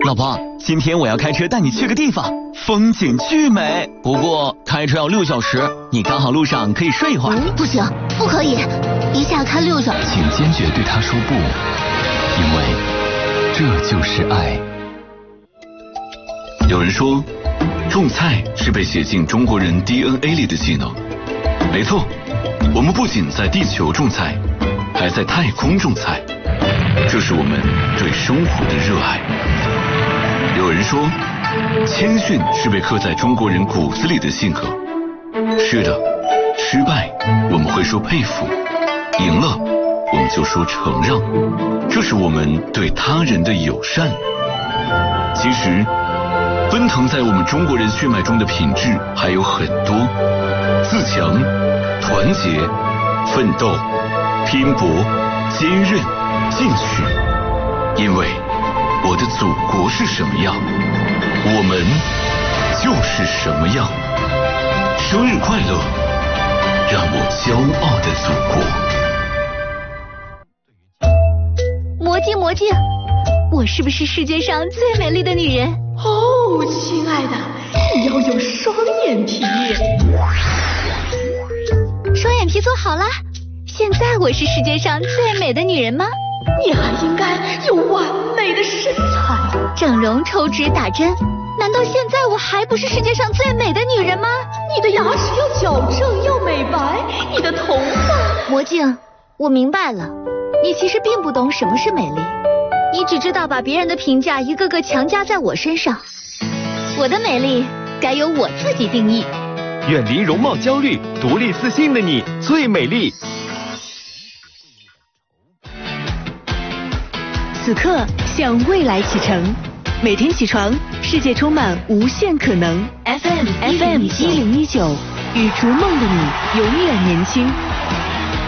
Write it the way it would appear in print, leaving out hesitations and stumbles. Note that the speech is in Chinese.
老婆，今天我要开车带你去个地方，风景巨美，不过开车要6小时，你刚好路上可以睡一会儿。 不行，不可以，一下开6小时。 请坚决对他说不，因为这就是爱。 有人说，种菜是被写进中国人 DNA 里的技能。没错，我们不仅在地球种菜，还在太空种菜，这是我们对生活的热爱。有人说，谦逊是被刻在中国人骨子里的性格。是的，失败我们会说佩服，赢了我们就说承让，这是我们对他人的友善。其实奔腾在我们中国人血脉中的品质还有很多：自强、团结、奋斗、拼搏、坚韧、进取。因为我的祖国是什么样，我们就是什么样。生日快乐，让我骄傲的祖国。魔镜魔镜，我是不是世界上最美丽的女人？ 哦，亲爱的，你要有双眼皮。 双眼皮做好了，现在我是世界上最美的女人吗？ 你还应该有完美的身材。 整容、抽脂、打针，难道现在我还不是世界上最美的女人吗？ 你的牙齿要矫正，要美白，你的头发…… 魔镜，我明白了，你其实并不懂什么是美丽，你只知道把别人的评价一个个强加在我身上。我的美丽该由我自己定义。 远离容貌焦虑，独立自信的你最美丽。 此刻向未来启程，每天起床，世界充满无限可能。FM 1019，与逐梦的你永远年轻。